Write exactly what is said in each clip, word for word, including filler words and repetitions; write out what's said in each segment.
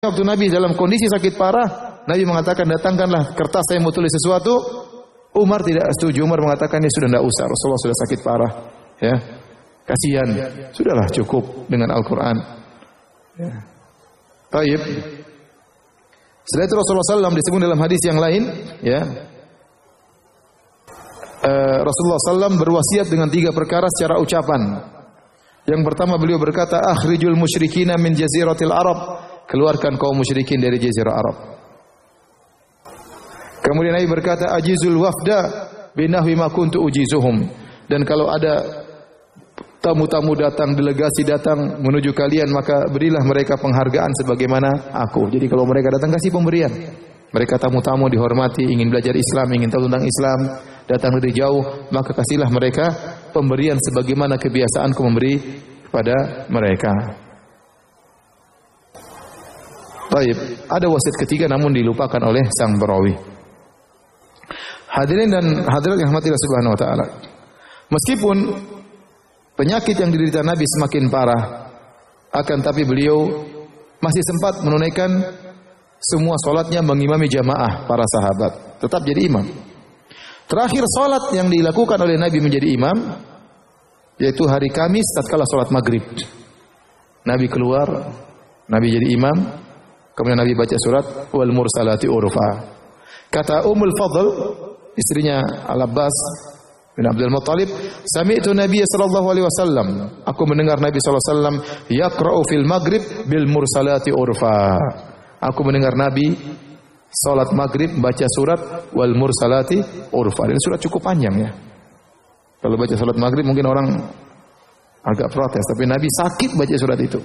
waktu Nabi dalam kondisi sakit parah, Nabi mengatakan, datangkanlah kertas saya mau tulis sesuatu. Umar tidak setuju. Umar mengatakan, ya sudah tidak usah, Rasulullah sudah sakit parah. Ya, kasihan. Sudahlah cukup dengan Al-Quran. Ya. Baik. Setelah itu Rasulullah sallallahu alaihi wasallam disebut dalam hadis yang lain, ya. Uh, Rasulullah sallallahu alaihi wasallam berwasiat dengan tiga perkara secara ucapan. Yang pertama beliau berkata, akhrijul musyrikina min jaziratil Arab, keluarkan kaum musyrikin dari jazirah Arab. Kemudian Nabi berkata, ajizul wafda binahwi ma kuntu ujizuhum, dan kalau ada tamu-tamu datang, delegasi datang menuju kalian, maka berilah mereka penghargaan sebagaimana aku. Jadi kalau mereka datang, kasih pemberian. Mereka tamu-tamu dihormati, ingin belajar Islam, ingin tahu tentang Islam, datang dari jauh, maka kasihlah mereka pemberian sebagaimana kebiasaanku memberi kepada mereka. Baik, ada wasiat ketiga namun dilupakan oleh sang perawi. Hadirin dan hadirat yang rahmatillah subhanahu wa ta'ala. Meskipun penyakit yang diderita Nabi semakin parah, akan tapi beliau masih sempat menunaikan semua solatnya mengimami jamaah para sahabat. Tetap jadi imam. Terakhir solat yang dilakukan oleh Nabi menjadi imam, yaitu hari Kamis tatkala solat maghrib. Nabi keluar, Nabi jadi imam, kemudian Nabi baca surat wal mursalati urfa. Kata Ummul Fadl, istrinya Al-Abbas bin Abdul Muttalib, sami'tu Nabi sallallahu alaihi wasallam, aku mendengar Nabi sallallahu alaihi wasallam yaqra'u fil maghrib bil mursalati urfa. Aku mendengar Nabi salat maghrib baca surat wal mursalati urfa. Ini surat cukup panjang ya. Kalau baca salat maghrib mungkin orang agak protes, tapi Nabi sakit baca surat itu.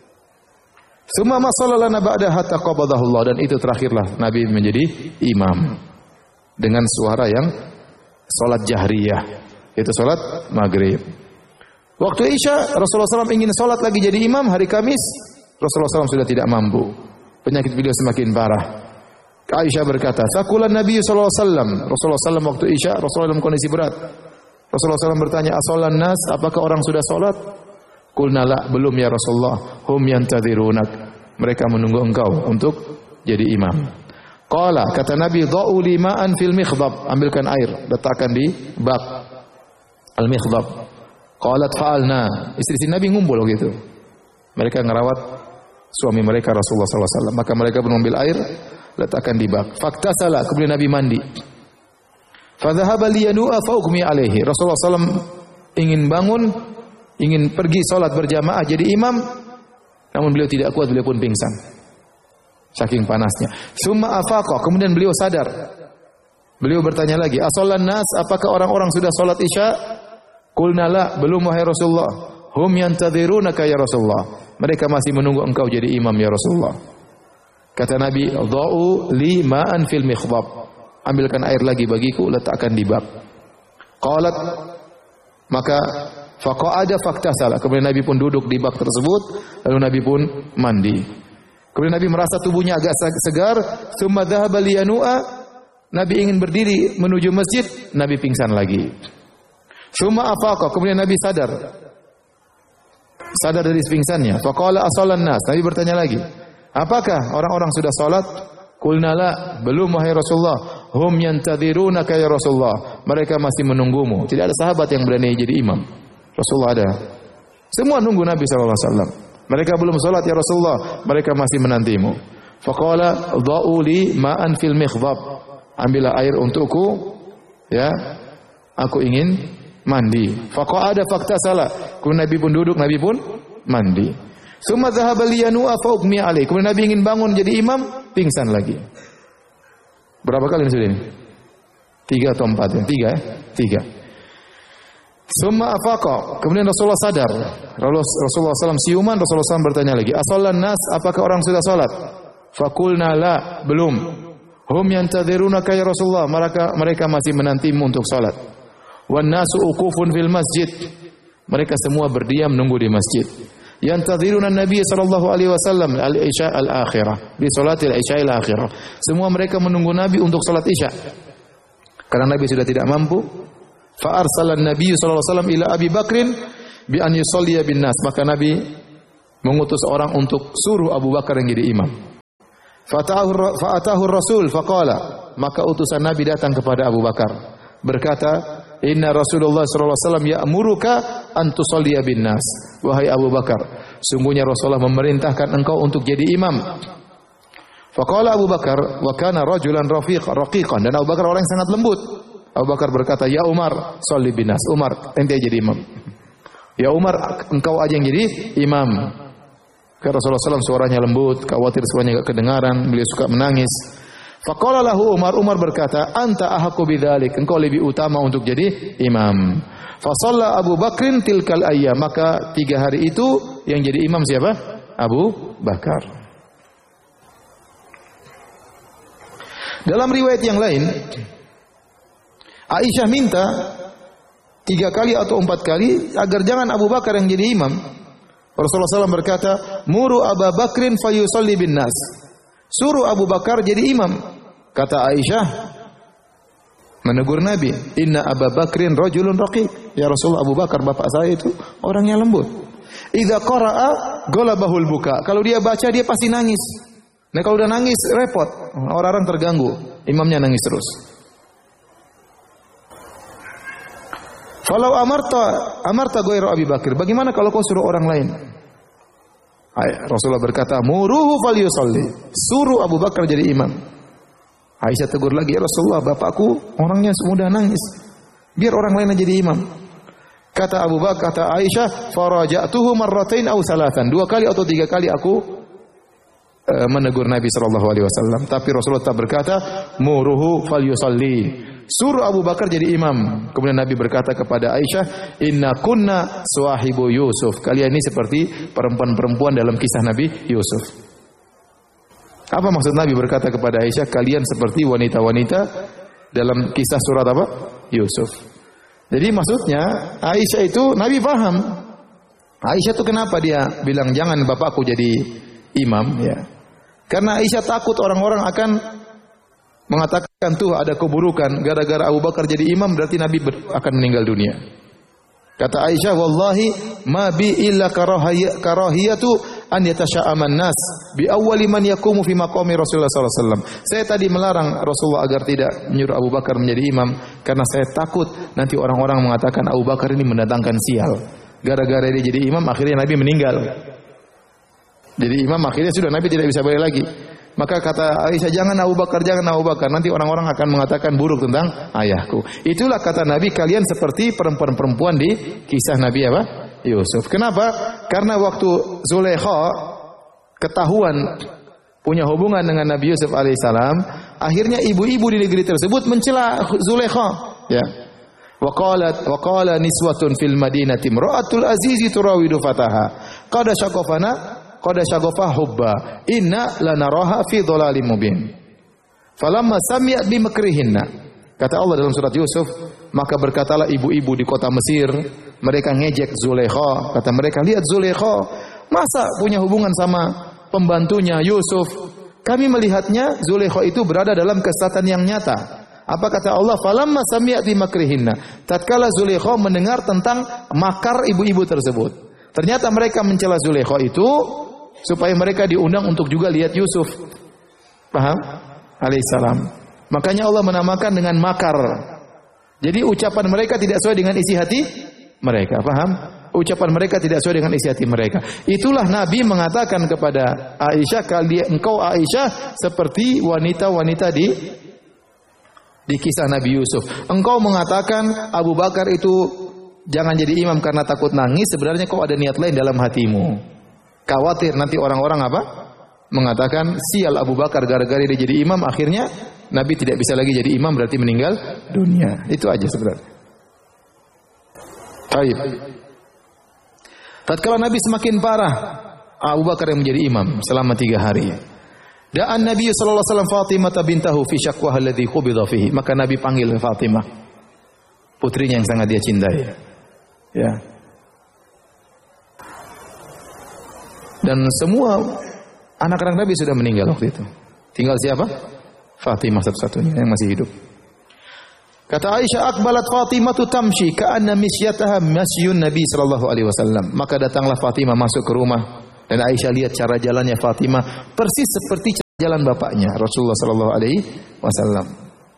Summa ma sallalana ba'da hatta qabadahullah, dan itu terakhirlah Nabi menjadi imam dengan suara yang salat jahriyah, itu salat maghrib. Waktu Isya Rasulullah sallallahu alaihi wasallam ingin salat lagi jadi imam hari Kamis, Rasulullah sallallahu alaihi wasallam sudah tidak mampu. Penyakit beliau semakin parah. Aisyah berkata, "Sakulan Nabi sallallahu alaihi wasallam." Rasulullah sallallahu alaihi wasallam waktu Isya, Rasulullah dalam kondisi berat. Rasulullah sallallahu alaihi wasallam bertanya, "Asolan nas, apakah orang sudah salat?" Qulna la, belum ya Rasulullah. Hum yantadhirunak. Mereka menunggu engkau untuk jadi imam. Qala, kata Nabi, "Dha'u lima'an fil mikhdab." Ambilkan air, letakkan di bak al-mikhdab. Qalat fa'alna. Istri Nabi ngumpul gitu. Mereka ngerawat suami mereka Rasulullah sallallahu alaihi wasallam. Maka mereka pun mengambil air, letakkan di bak. Faktasala, kemudian Nabi mandi. Fadhahaba liyanu'a fauqmi alaihi. Rasulullah sallallahu alaihi wasallam ingin bangun, ingin pergi salat berjamaah jadi imam, namun beliau tidak kuat, beliau pun pingsan. Saking panasnya. Summa afaqa, kemudian beliau sadar. Beliau bertanya lagi, "Asallan nas, apakah orang-orang sudah salat Isya?" Qulna la, belum wahai Rasulullah. Hum yantadhirunaka ya Rasulullah. Mereka masih menunggu engkau jadi imam ya Rasulullah. Kata Nabi, "Dha'u li ma'an fil mikhdab." Ambilkan air lagi bagiku, letakkan di bak. Qalat, maka faqa'ada faktasala. Kemudian Nabi pun duduk di bak tersebut, lalu Nabi pun mandi. Kemudian Nabi merasa tubuhnya agak segar, tsumma dhahaba liyanu'a. Nabi ingin berdiri menuju masjid, Nabi pingsan lagi. Tsumma afaqa, kemudian Nabi sadar. Sadar dari pingsannya. Faqala asallan nas. Nabi bertanya lagi, "Apakah orang-orang sudah salat?" Qulna la, belum wahai Rasulullah. Hum yantadhirunaka ya Rasulullah. Mereka masih menunggumu. Tidak ada sahabat yang berani jadi imam. Rasulullah ada. Semua nunggu Nabi sallallahu alaihi wasallam. Mereka belum salat ya Rasulullah, mereka masih menantimu. Faqala dha'u li ma'an fil mikhdab. Ambillah air untukku, ya. Aku ingin mandi. Faqa'ada faktasala. Kemudian Nabi pun duduk, Nabi pun mandi. Summa dhahaba liyanu'a fauqmi alaihi. Kemudian Nabi ingin bangun jadi imam, pingsan lagi. Berapa kali ini sudah ini? Tiga atau empat ya? Tiga ya? Tiga. Summa afaqa. Kemudian Rasulullah sadar. Rasulullah sallallahu alaihi wasallam siuman, Rasulullah sallallahu alaihi wasallam bertanya lagi, "Asallan nas, apakah orang sudah salat?" Faqulna la, belum. Hum yantadhirunaka ya Rasulullah. Mereka mereka masih menantimu untuk salat. Wan nasu uqufun fil masjid. Mereka semua berdiam menunggu di masjid. Yantadhiruna Nabi sallallahu alaihi wasallam al-isya al-akhirah. Di salatil isya al-akhirah. Semua mereka menunggu Nabi untuk salat Isya. Karena Nabi sudah tidak mampu, fa arsalan Nabi sallallahu alaihi wasallam ila Abi Bakrin bi an yusalliya bin nas. Maka Nabi mengutus orang untuk suruh Abu Bakar yang jadi imam. Fatahu fa'atahu Rasul faqala, maka utusan Nabi datang kepada Abu Bakar berkata, "Inna Rasulullah sallallahu alaihi wasallam ya'muruka an tusalliya bin nas." Wahai Abu Bakar, sungguhnya Rasulullah memerintahkan engkau untuk jadi imam. Faqala Abu Bakar, wa kana rajulan rafiq raqiqan, dan Abu Bakar orang yang sangat lembut. Abu Bakar berkata, "Ya Umar, shalli bin nas." Umar, ente jadi imam. Ya Umar, engkau aja yang jadi imam. Karena Rasulullah sallallahu alaihi wasallam suaranya lembut, khawatir suaranya enggak kedengaran, beliau suka menangis. Faqala lahu Umar, Umar berkata, "Anta ahaqqu bidzalik." Engkau lebih utama untuk jadi imam. Fa shalla Abu Bakrin tilkal ayyam, maka tiga hari itu yang jadi imam siapa? Abu Bakar. Dalam riwayat yang lain, Aisyah minta tiga kali atau empat kali agar jangan Abu Bakar yang jadi imam. Rasulullah sallallahu alaihi wasallam berkata, "Muru Abu Bakrin fayusalli bin nas." Suruh Abu Bakar jadi imam. Kata Aisyah menegur Nabi, "Inna Abu Bakrin rajulun raqiq." Ya Rasulullah, Abu Bakar bapak saya itu orang yang lembut. Idza qara'a ghalabahul buka. Kalau dia baca dia pasti nangis. Nah kalau udah nangis repot, orang-orang terganggu. Imamnya nangis terus. Falau amarta amarta ghairu Abi Bakar. Bagaimana kalau kau suruh orang lain? Rasulullah berkata, "Muruhu falyusalli." Suruh Abu Bakar jadi imam. Aisyah tegur lagi, "Ya Rasulullah, bapakku orangnya mudah nangis. Biar orang lain jadi imam." Kata Abu Bakar, kata Aisyah, "Faraja'tuhu marratain aw salatan." Dua kali atau tiga kali aku uh, menegur Nabi sallallahu alaihi wasallam, tapi Rasulullah tetap berkata, "Muruhu falyusalli." Suruh Abu Bakar jadi imam. Kemudian Nabi berkata kepada Aisyah, "Inna kunna suahibu Yusuf." Kalian ini seperti perempuan-perempuan dalam kisah Nabi Yusuf. Apa maksud Nabi berkata kepada Aisyah, kalian seperti wanita-wanita dalam kisah surat apa? Yusuf. Jadi maksudnya Aisyah itu Nabi paham. Aisyah itu kenapa dia bilang jangan bapakku jadi imam ya? Karena Aisyah takut orang-orang akan mengatakan tuh ada keburukan gara-gara Abu Bakar jadi imam berarti Nabi akan meninggal dunia. Kata Aisyah, "Wallahi ma bi illa karahiyatu an yatasha'aman nas bi awwali man yaqumu fi maqami Rasulullah sallallahu alaihi wasallam." Saya tadi melarang Rasulullah agar tidak menyuruh Abu Bakar menjadi imam karena saya takut nanti orang-orang mengatakan Abu Bakar ini mendatangkan sial. Gara-gara dia jadi imam akhirnya Nabi meninggal. Jadi imam akhirnya sudah Nabi tidak bisa balik lagi. Maka kata Aisyah, "Jangan Abu Bakar, jangan Abu Bakar. Nanti orang-orang akan mengatakan buruk tentang ayahku." Itulah kata Nabi, kalian seperti perempuan-perempuan di kisah Nabi apa? Yusuf. Kenapa? Karena waktu Zulaikha ketahuan punya hubungan dengan Nabi Yusuf alaihissalam, akhirnya ibu-ibu di negeri tersebut mencela Zulaikha. Ya. Wa qalat wa qala niswatun fil madinati imra'atul azizi turawidu fataha. Qad syaqafana qad syaghafa hubba inna lanaraha fi dhalalim mubin. Falamma sami'at bi makrihinna. Kata Allah dalam surat Yusuf, maka berkatalah ibu-ibu di kota Mesir, mereka ngejek Zulaikha. Kata mereka, "Lihat Zulaikha, masa punya hubungan sama pembantunya Yusuf? Kami melihatnya Zulaikha itu berada dalam kesesatan yang nyata." Apa kata Allah? Falamma sami'at bi makrihinna. Tatkala Zulaikha mendengar tentang makar ibu-ibu tersebut. Ternyata mereka mencela Zulaikha itu supaya mereka diundang untuk juga lihat Yusuf. Paham? Alaihissalam. Makanya Allah menamakan dengan makar. Jadi ucapan mereka tidak sesuai dengan isi hati mereka. Paham? Ucapan mereka tidak sesuai dengan isi hati mereka. Itulah Nabi mengatakan kepada Aisyah, "Kalian engkau Aisyah seperti wanita-wanita di di kisah Nabi Yusuf. Engkau mengatakan Abu Bakar itu jangan jadi imam karena takut nangis, sebenarnya kau ada niat lain dalam hatimu. Khawatir nanti orang-orang apa? Mengatakan sial Abu Bakar gara-gara dia jadi imam, akhirnya Nabi tidak bisa lagi jadi imam berarti meninggal dunia." Itu aja sebenarnya. Baik. Tatkala Nabi semakin parah, Abu Bakar yang menjadi imam selama tiga hari. Da'an Nabi sallallahu alaihi wasallam Fatimah bintahu fi syaqwaha alladhi qubida fihi. Maka Nabi panggil Fatimah, putrinya yang sangat dia cintai. Ya. Dan semua anak-anak Nabi sudah meninggal waktu itu. Tinggal siapa? Fatimah satu-satunya yang masih hidup. Kata Aisyah, "Aqbalat Fatimah tamshi ka'anna misyataha masyun Nabi sallallahu alaihi wasallam." Maka datanglah Fatimah masuk ke rumah dan Aisyah lihat cara jalannya Fatimah persis seperti jalan bapaknya Rasulullah sallallahu alaihi wasallam.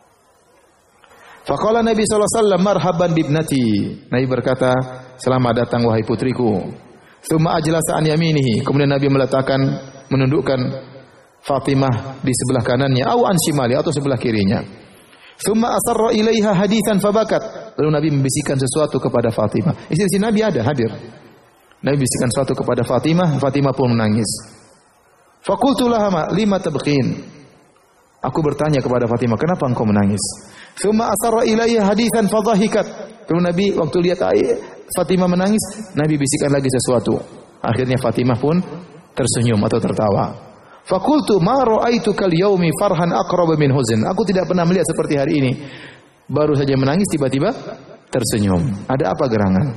Faqala Nabi sallallahu alaihi wasallam, marhaban bibnati. Nabi berkata, selamat datang wahai putriku. Tsumma ajlasa an yaminihi. Kemudian Nabi meletakkan, menundukkan Fatimah di sebelah kanannya, au an shimali, atau sebelah kirinya. Tsumma asarra ilaiha haditsan fabakat. Lalu Nabi membisikkan sesuatu kepada Fatimah. Istri Nabi ada hadir. Nabi bisikkan sesuatu kepada Fatimah, Fatimah pun menangis. Faqultu laha lima tabqin. Aku bertanya kepada Fatimah, kenapa engkau menangis? Tsumma asarra ilaiha haditsan fadhahikat. Lalu Nabi waktu lihat Fatimah menangis, Nabi bisikkan lagi sesuatu. Akhirnya Fatimah pun tersenyum atau tertawa. Faqultu ma ra'aituka al-yaumi farhan aqrab min huzn. Aku tidak pernah melihat seperti hari ini. Baru saja menangis tiba-tiba tersenyum. Ada apa gerangan?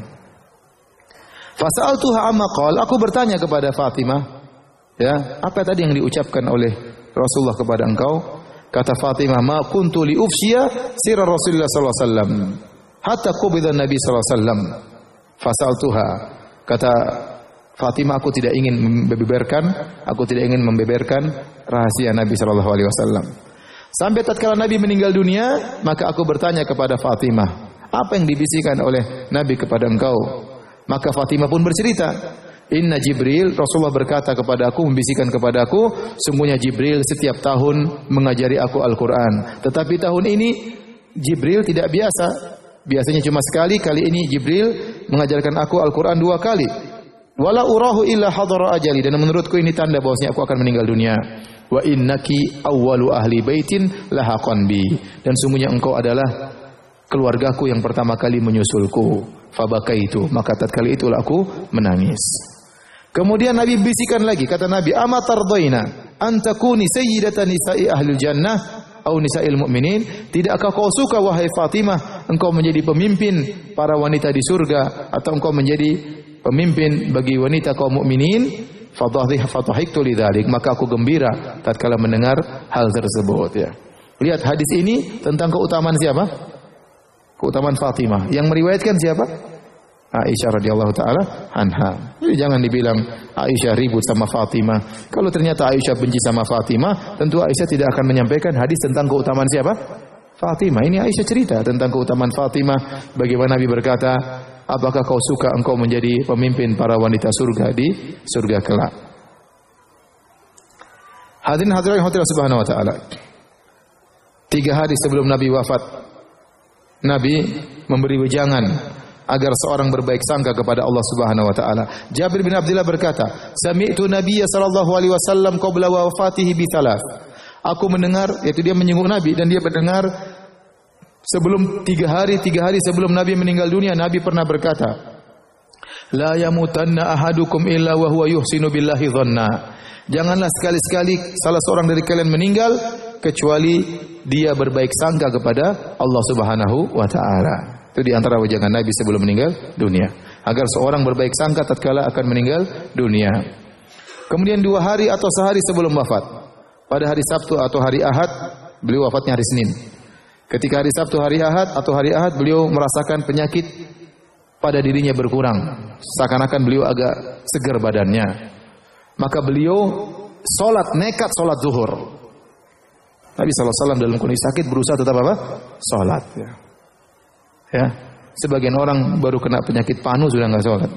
Fasa'altuha amma qala. Aku bertanya kepada Fatimah, ya, apa tadi yang diucapkan oleh Rasulullah kepada engkau? Kata Fatimah, ma kuntu li ufshiya sirra Rasulullah sallallahu alaihi wasallam hatta qubida Nabi sallallahu alaihi wasallam. Fasa'altuha. Kata Fatimah, aku tidak ingin membeberkan, aku tidak ingin membeberkan rahasia Nabi sallallahu alaihi wasallam. Sampai tatkala Nabi meninggal dunia, maka aku bertanya kepada Fatimah, apa yang dibisikkan oleh Nabi kepada engkau? Maka Fatimah pun bercerita, Inna Jibril, Rasulullah berkata kepada aku, membisikkan kepada aku, sungguhnya Jibril setiap tahun mengajari aku Al-Quran. Tetapi tahun ini Jibril tidak biasa. Biasanya cuma sekali, kali ini Jibril mengajarkan aku Al-Quran dua kali. Wala urahu illa hadara ajali, dan menurutku ini tanda bahwasanya aku akan meninggal dunia. Wa innaki awwalu ahli baitin lahaqan bi, dan sungguhnya engkau adalah keluargaku yang pertama kali menyusulku. Fabakaitu, maka tatkala itulah aku menangis. Kemudian Nabi bisikan lagi, kata Nabi, ama tardaina an takuni sayyidatan nisa'i ahlil jannah au nisa'il mu'minin? Tidakkah kau suka wahai Fatimah engkau menjadi pemimpin para wanita di surga, atau engkau menjadi pemimpin bagi wanita kaum mukminin? Fadhahih fatahiktu lidzalik, maka aku gembira tatkala mendengar hal tersebut, ya. Lihat hadis ini tentang keutamaan siapa? Keutamaan Fatimah. Yang meriwayatkan siapa? Aisyah radhiyallahu taala anha. Jadi jangan dibilang Aisyah ribut sama Fatimah. Kalau ternyata Aisyah benci sama Fatimah, tentu Aisyah tidak akan menyampaikan hadis tentang keutamaan siapa? Fatimah. Ini Aisyah cerita tentang keutamaan Fatimah, bagaimana Nabi berkata, apakah kau suka engkau menjadi pemimpin para wanita surga di surga kelak? Hadirin hadirat yang subhanahu wa ta'ala. Tiga hari sebelum Nabi wafat, Nabi memberi wejangan agar seorang berbaik sangka kepada Allah Subhanahu wa taala. Jabir bin Abdullah berkata, "Sami'tu Nabiyya sallallahu alaihi wasallam qabla wafatihi bi thalath." Aku mendengar, yaitu dia menyinggung Nabi, dan dia mendengar sebelum tiga hari, tiga hari sebelum Nabi meninggal dunia, Nabi pernah berkata, "La yamutanna ahadukum illa wa huwa yuhsinu billahi dhanna." Janganlah sekali-sekali salah seorang dari kalian meninggal kecuali dia berbaik sangka kepada Allah Subhanahu wa taala. Itu di antara wejangan Nabi sebelum meninggal dunia, agar seorang berbaik sangka tatkala akan meninggal dunia. Kemudian dua hari atau sehari sebelum wafat, pada hari Sabtu atau hari Ahad, beliau wafatnya hari Senin. Ketika hari Sabtu, hari Ahad atau hari Ahad, beliau merasakan penyakit pada dirinya berkurang, seakan-akan beliau agak segar badannya. Maka beliau salat, nekat salat zuhur. Nabi sallallahu alaihi wasallam dalam kondisi sakit berusaha tetap apa? Salat, ya. Ya, sebagian orang baru kena penyakit panu sudah enggak salat.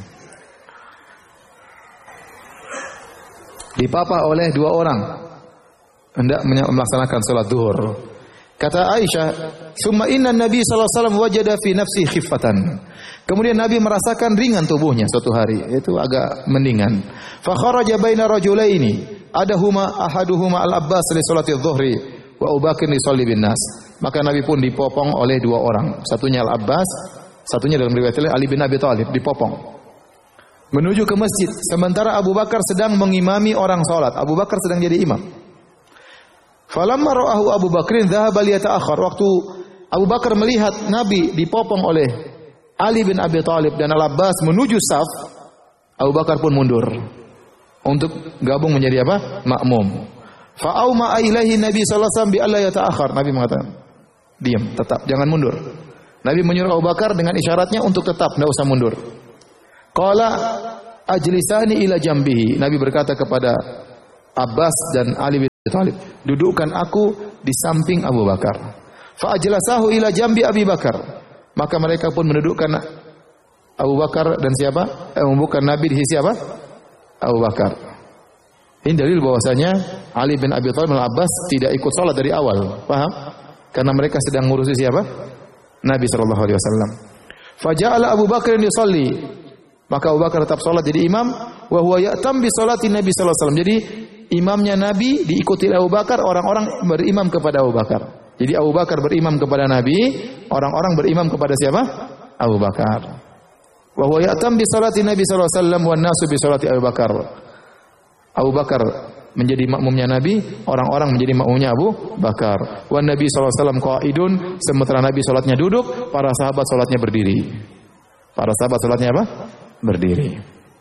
Dipapa oleh dua orang hendak melaksanakan salat zuhur. Kata Aisyah, "Tsumma inna Nabi sallallahu alaihi wasallam wajada fi nafsi khiffatan." Kemudian Nabi merasakan ringan tubuhnya suatu hari, yaitu agak mendingan. Fa kharaja baina rajulaini, adahuma ahaduhuma al-Abbas li salati adh-dhuhri wa Abu Bakar li sholli bin nas. Maka Nabi pun dipopong oleh dua orang. Satunya Al-Abbas, satunya dalam riwayat lain Ali bin Abi Thalib, dipopong menuju ke masjid, sementara Abu Bakar sedang mengimami orang salat. Abu Bakar sedang jadi imam. Falamma ra'ahu Abu Bakrin dhahaba liyata'akhkhar. Waktu Abu Bakar melihat Nabi dipopong oleh Ali bin Abi Thalib dan Al-Abbas menuju saf, Abu Bakar pun mundur untuk gabung menjadi apa? Makmum. Fa'auma ilaihi Nabi sallallahu alaihi wasallam bi alla yata'akhkhar. Nabi mengatakan, diam, tetap, jangan mundur. Nabi menyuruh Abu Bakar dengan isyaratnya untuk tetap, tidak usah mundur. Qala ajlisani ila jambihi. Nabi berkata kepada Abbas dan Ali bin Thalib. Dudukkan aku di samping Abu Bakar. Fa ajlasahu ila jambi Abi Bakar. Maka mereka pun mendudukkan Abu Bakar dan siapa? Eh, bukan Nabi di sisi apa? Abu Bakar. Ini dalil bahwasanya Ali bin Abi Thalib al-Abbas tidak ikut salat dari awal. Paham? Karena mereka sedang ngurusi siapa? Nabi sallallahu alaihi wasallam. Faja'ala Abu Bakar yusalli. Maka Abu Bakar tetap salat jadi imam, wa huwa ya'tam bi salati Nabi sallallahu alaihi wasallam. Jadi imamnya Nabi diikuti Abu Bakar, orang-orang berimam kepada Abu Bakar. Jadi Abu Bakar berimam kepada Nabi, orang-orang berimam kepada siapa? Abu Bakar. Wa huwa ya'tam bi salati Nabi sallallahu alaihi wasallam wan nasu bi salati Abu Bakar. Abu Bakar menjadi makmumnya Nabi, orang-orang menjadi makmumnya Abu Bakar. Wan Nabi sallallahu alaihi wasallam qa'idun, sementara Nabi salatnya duduk, para sahabat salatnya berdiri. Para sahabat salatnya apa? Berdiri.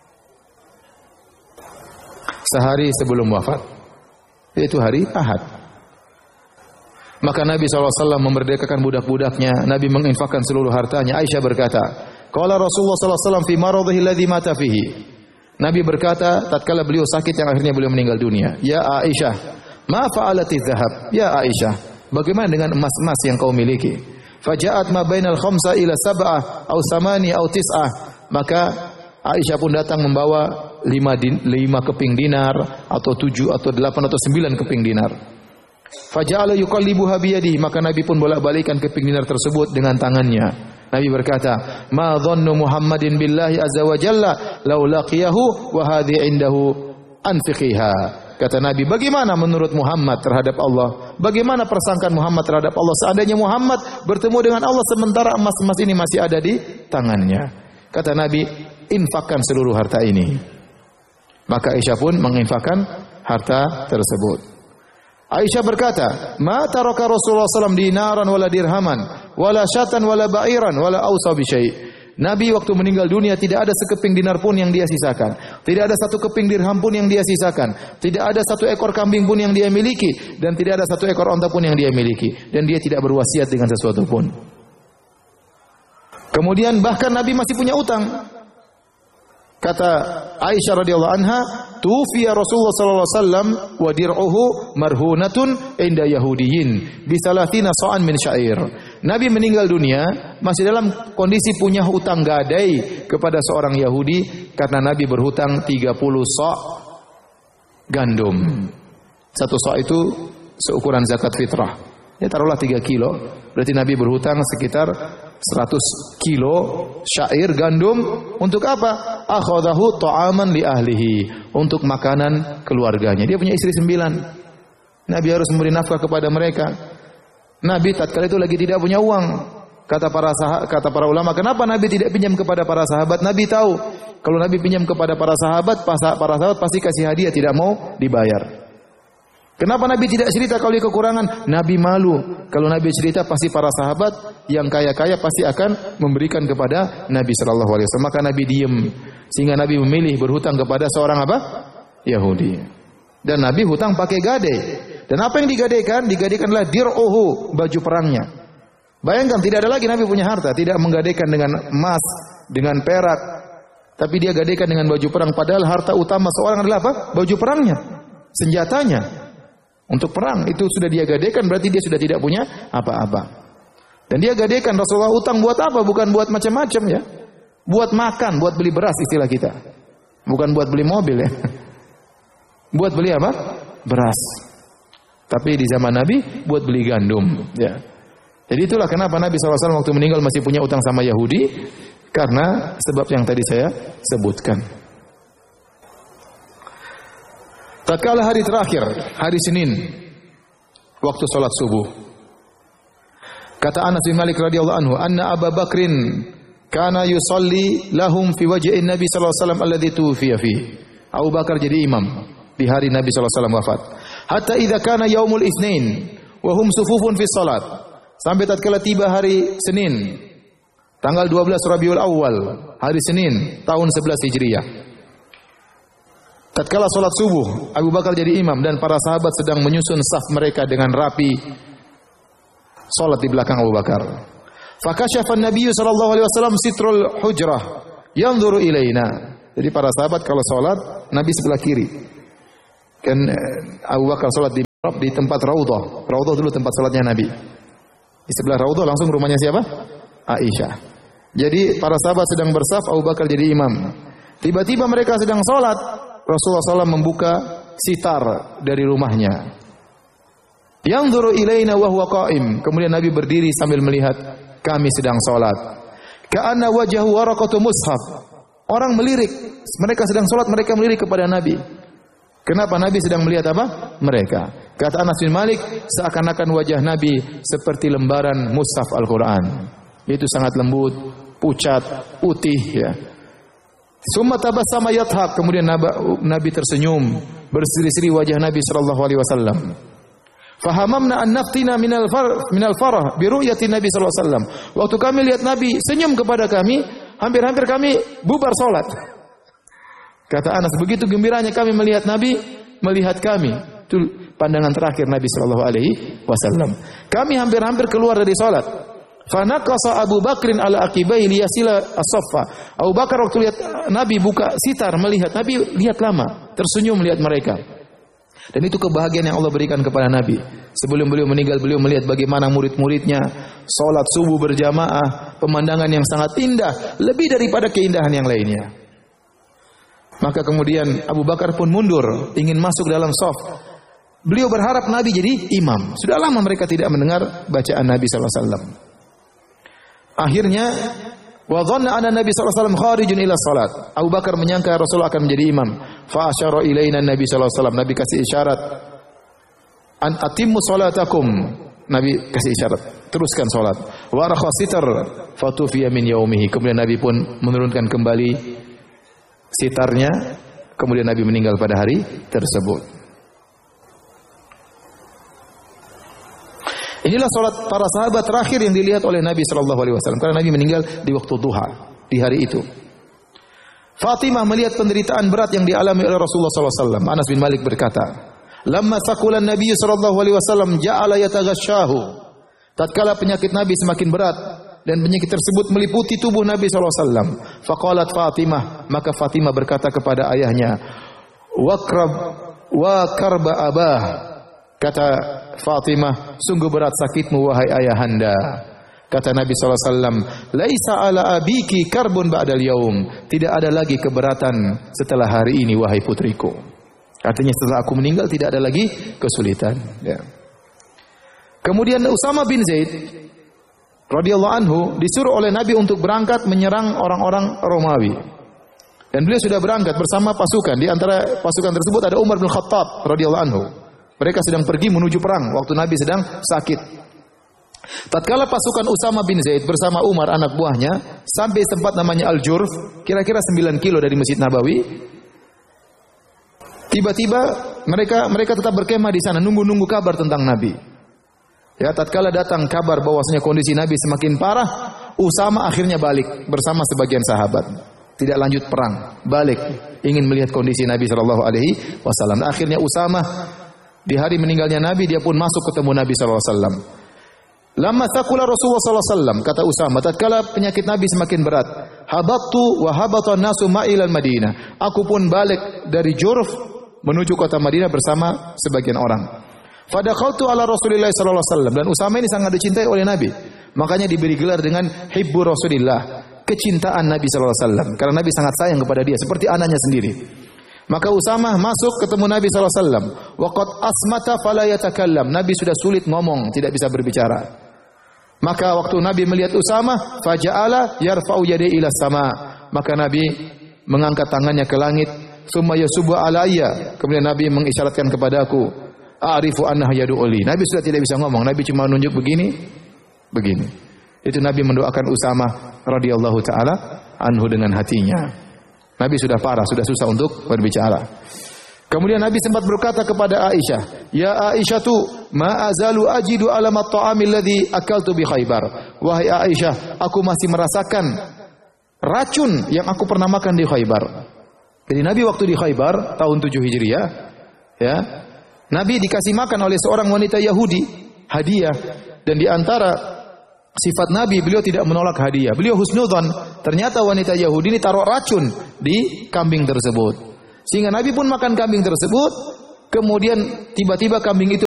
Sehari sebelum wafat, yaitu hari Ahad. Maka Nabi sallallahu alaihi wasallam memerdekakan budak-budaknya. Nabi menginfakkan seluruh hartanya. Aisyah berkata, qala Rasulullah sallallahu alaihi wasallam fi maradhihi alladhi mata fihi. Nabi berkata tatkala beliau sakit yang akhirnya beliau meninggal dunia, "Ya Aisyah, ma fa'alati dzahab?" Ya Aisyah, bagaimana dengan emas-emas yang kau miliki? Faja'at ma bainal khamsa ila sab'ah aw samani aw tis'ah. Maka Aisyah pun datang membawa lima, din, lima keping dinar atau tujuh atau delapan atau sembilan keping dinar. Faja'ala yuqallibuha biyadihi, maka Nabi pun bolak-balikkan keping dinar tersebut dengan tangannya. Nabi berkata, "Ma dhannu Muhammadin billahi azza wa jalla law laqiyahu wa hadhi indahu anfiqiha." Kata Nabi, bagaimana menurut Muhammad terhadap Allah? Bagaimana persangkaan Muhammad terhadap Allah seandainya Muhammad bertemu dengan Allah sementara emas-emas ini masih ada di tangannya? Kata Nabi, infakkan seluruh harta ini. Maka Aisyah pun menginfakkan harta tersebut. Aisyah berkata, "Ma taraka Rasulullah sallallahu alaihi wasallam dinaran wala dirhaman, wala syatan wala ba'iran, wala awsa bi syai'." Nabi waktu meninggal dunia tidak ada sekeping dinar pun yang dia sisakan. Tidak ada satu keping dirham pun yang dia sisakan. Tidak ada satu ekor kambing pun yang dia miliki. Dan tidak ada satu ekor onta pun yang dia miliki. Dan dia tidak berwasiat dengan sesuatu pun. Kemudian bahkan Nabi masih punya utang. Kata Aisyah radhiyallahu anha, "Tufiya Rasulullah sallallahu alaihi wasallam wa dir'uhu marhunatun inda Yahudiyin bi salatina sa'an min sya'ir." Nabi meninggal dunia masih dalam kondisi punya hutang gadai kepada seorang Yahudi karena Nabi berhutang tiga puluh sa' gandum. Satu sa' itu seukuran zakat fitrah. Ya taruhlah tiga kilo. Berarti Nabi berhutang sekitar seratus kilo syair gandum untuk apa? Akhadahu ta'aman li ahlihi, untuk makanan keluarganya. Dia punya istri sembilan. Nabi harus memberi nafkah kepada mereka. Nabi tatkala itu lagi tidak punya uang. Kata para sahabat, kata para ulama, kenapa Nabi tidak pinjam kepada para sahabat? Nabi tahu kalau Nabi pinjam kepada para sahabat, para sahabat pasti kasih hadiah, tidak mau dibayar. Kenapa Nabi tidak cerita kalau dia kekurangan? Nabi malu. Kalau Nabi cerita pasti para sahabat yang kaya-kaya pasti akan memberikan kepada Nabi sallallahu alaihi wasallam. Maka Nabi diam. Sehingga Nabi memilih berhutang kepada seorang apa? Yahudi. Dan Nabi hutang pakai gade. Dan apa yang digadaikan? Digadaikanlah dir'uhu, baju perangnya. Bayangkan tidak ada lagi Nabi punya harta, tidak menggadaikan dengan emas, dengan perak, tapi dia gadaikan dengan baju perang. Padahal harta utama seorang adalah apa? Baju perangnya, senjatanya. Untuk perang itu sudah dia gadaikan, berarti dia sudah tidak punya apa-apa. Dan dia gadaikan Rasulullah utang buat apa? Bukan buat macam-macam ya. Buat makan, buat beli beras istilah kita. Bukan buat beli mobil ya. Buat beli apa? Beras. Tapi di zaman Nabi buat beli gandum ya. Jadi itulah kenapa Nabi sallallahu alaihi wasallam waktu meninggal masih punya utang sama Yahudi, karena sebab yang tadi saya sebutkan. Tatkala hari terakhir, hari Senin, waktu salat subuh, kata Anas bin Malik radhiyallahu anhu, anna Abu Bakrin kana yusalli lahum fi wajhin Nabi sallallahu alaihi wasallam alladhi tufiya fi. Abu Bakar jadi imam di hari Nabi sallallahu alaihi wasallam wafat. Hatta idza kana yaumul Itsnain wa hum sufufun fi salat. Sampai tatkala tiba hari Senin, tanggal dua belas Rabiul Awal, hari Senin tahun sebelas Hijriah. Tatkala salat subuh, Abu Bakar jadi imam dan para sahabat sedang menyusun saf mereka dengan rapi. Salat di belakang Abu Bakar. Fakashafa an-nabiy sallallahu alaihi wasallam sitrul hujrah yanzuru ilaina. Jadi para sahabat kalau salat, Nabi sebelah kiri. Kan Abu Bakar salat di di tempat Raudhah. Raudhah dulu tempat salatnya Nabi. Di sebelah Raudhah langsung rumahnya siapa? Aisyah. Jadi para sahabat sedang bersaf, Abu Bakar jadi imam. Tiba-tiba mereka sedang salat, Rasulullah shallallahu alaihi wasallam membuka sitar dari rumahnya. Yanzuru ilaina wa huwa qa'im. Kemudian Nabi berdiri sambil melihat kami sedang salat. Ka'anna wajhahu waraqatu mushaf. Orang melirik, mereka sedang salat, mereka melirik kepada Nabi. Kenapa Nabi sedang melihat apa? Mereka. Kata Anas bin Malik, seakan-akan wajah Nabi seperti lembaran mushaf Al-Qur'an. Itu sangat lembut, pucat, putih ya. Summa tabassama yathak, kemudian Nabi tersenyum, berseri-seri wajah Nabi sallallahu alaihi wasallam. Fahamamna an naftina minal far minal farah bi ru'yati Nabi sallallahu alaihi wasallam. Waktu kami lihat Nabi senyum kepada kami, hampir-hampir kami bubar salat. Kata Anas, begitu gembiranya kami melihat Nabi, melihat kami. Itu pandangan terakhir Nabi sallallahu alaihi wasallam. Kami hampir-hampir keluar dari salat. Fa naqasa Abu Bakrin ala aqibai liyasila as-saffa. Abu Bakar waktu lihat Nabi buka sitar melihat Nabi, lihat lama, tersenyum melihat mereka. Dan itu kebahagiaan yang Allah berikan kepada Nabi. Sebelum beliau meninggal, beliau melihat bagaimana murid-muridnya salat subuh berjamaah, pemandangan yang sangat indah, lebih daripada keindahan yang lainnya. Maka kemudian Abu Bakar pun mundur, ingin masuk dalam shaf. Beliau berharap Nabi jadi imam. Sudah lama mereka tidak mendengar bacaan Nabi sallallahu alaihi wasallam. Akhirnya, wa dhanna anna Nabi sallallahu alaihi wasallam kharijun ila salat. Abu Bakar menyangka Rasulullah akan menjadi imam. Fa asyara ilaina Nabi sallallahu alaihi wasallam. Nabi kasih isyarat, an atimmu salatakum. Nabi kasih isyarat, teruskan salat. Wa rakha sitar fatufiya min yaumihi. Kemudian Nabi pun menurunkan kembali sitarnya, kemudian Nabi meninggal pada hari tersebut. Inilah salat para sahabat terakhir yang dilihat oleh Nabi sallallahu alaihi wasallam, karena Nabi meninggal di waktu duha di hari itu. Fatimah melihat penderitaan berat yang dialami oleh Rasulullah sallallahu alaihi wasallam. Anas bin Malik berkata, "Lamma saqulan Nabi sallallahu alaihi wasallam ja'ala yataghashahu." Tatkala penyakit Nabi semakin berat dan penyakit tersebut meliputi tubuh Nabi sallallahu alaihi wasallam, faqalat Fatimah, maka Fatimah berkata kepada ayahnya, "Waqrab wa karba abah." Kata Fatimah, sungguh berat sakitmu wahai ayahanda. Kata Nabi sallallahu alaihi wasallam, "Laisa ala abiki karbun ba'dal yaum." Tidak ada lagi keberatan setelah hari ini wahai putriku. Artinya setelah aku meninggal tidak ada lagi kesulitan. Ya. Kemudian Usama bin Zaid radhiyallahu anhu disuruh oleh Nabi untuk berangkat menyerang orang-orang Romawi. Dan beliau sudah berangkat bersama pasukan. Di antara pasukan tersebut ada Umar bin Khattab radhiyallahu anhu. Mereka sedang pergi menuju perang waktu Nabi sedang sakit. Tatkala pasukan Usama bin Zaid bersama Umar anak buahnya sampai tempat namanya Al-Jurf, kira-kira sembilan kilo dari Masjid Nabawi. Tiba-tiba mereka mereka tetap berkemah di sana nunggu-nunggu kabar tentang Nabi. Ya, tatkala datang kabar bahwasanya kondisi Nabi semakin parah, Usama akhirnya balik bersama sebagian sahabat. Tidak lanjut perang, balik ingin melihat kondisi Nabi sallallahu alaihi wasallam. Akhirnya Usama di hari meninggalnya Nabi dia pun masuk ketemu Nabi sallallahu alaihi wasallam. Lama taqula Rasulullah sallallahu alaihi wasallam, kata Usama, tatkala penyakit Nabi semakin berat, habattu wa habata nasu ma'ilal Madinah. Aku pun balik dari Jurf menuju kota Madinah bersama sebagian orang. Fadakhaltu ala Rasulillah sallallahu alaihi wasallam, dan Usama ini sangat dicintai oleh Nabi. Makanya diberi gelar dengan Hibbu Rasulillah, kecintaan Nabi sallallahu alaihi wasallam, karena Nabi sangat sayang kepada dia seperti anaknya sendiri. Maka Usama masuk ketemu Nabi sallallahu alaihi wasallam. Waqad asmata fala yatakallam. Nabi sudah sulit ngomong, tidak bisa berbicara. Maka waktu Nabi melihat Usama, faja'ala yarfa'u yadayhi ila sama. Maka Nabi mengangkat tangannya ke langit, summa yasubu alayya. Kemudian Nabi mengisyaratkan kepadaku, a'rifu annahu yad'uli. Nabi sudah tidak bisa ngomong, Nabi cuma menunjuk begini, begini. Itu Nabi mendoakan Usama radhiyallahu taala anhu dengan hatinya. Nabi sudah parah, sudah susah untuk berbicara. Kemudian Nabi sempat berkata kepada Aisyah, "Ya Aisyah tu, ma azalu ajidu alamat ta'amil ladzi akaltu bi Khaybar." Wahai Aisyah, aku masih merasakan racun yang aku pernah makan di Khaybar. Jadi Nabi waktu di Khaybar tahun tujuh Hijriah, ya, Nabi dikasih makan oleh seorang wanita Yahudi hadiah, dan di antara sifat Nabi, beliau tidak menolak hadiah. Beliau husnudzon. Ternyata wanita Yahudi ini taruh racun di kambing tersebut. Sehingga Nabi pun makan kambing tersebut. Kemudian tiba-tiba kambing itu